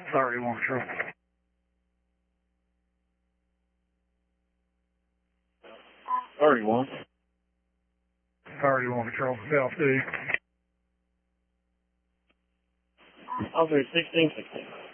31 Control. 31. 31 Control. South D. I'll do 1616.